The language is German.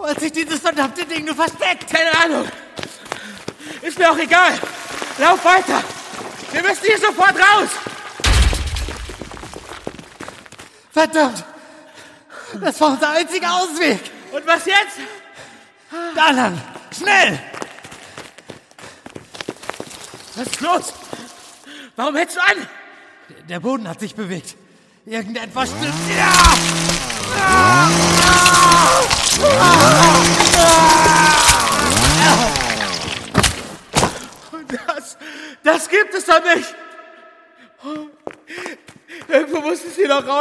Wo hat sich dieses verdammte Ding nur versteckt? Keine Ahnung. Ist mir auch egal. Lauf weiter. Wir müssen hier sofort raus. Verdammt! Das war unser einziger Ausweg! Und was jetzt? Da lang! Schnell! Was ist los? Warum hältst du an? Der Boden hat sich bewegt. Irgendetwas stimmt. Ja! Das gibt es doch nicht. Irgendwo muss es hier noch raus.